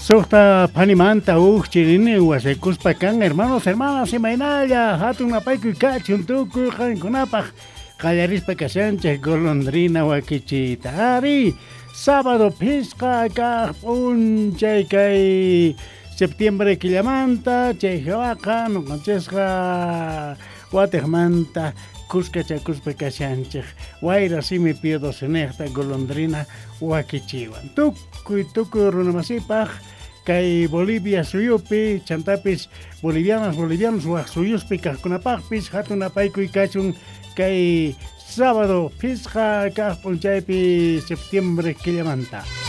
Sokta panimanta chirini huasekuspa kan hermanos, hermanas, imaynalla, hatun apaykuy kachun tukuy qankunapaq qallarispa kashanchik golondrina wakichita. Ari, sábado pisqa kaq p'unchay kay septiembre killamanta, chay hawaqa nuqanchikqa watiqmanta kuskachakuspa kashanchik wayra simi piedra sinqta golondrina wakichiwan. Tukuy runamasipaq kay Bolivia suyupi chantapis bolivianos waq suyuspi kaqkunapaqpis hatun apaykuy kachun kay sábado pisqa kaq p'unchaypi septiembre killamanta.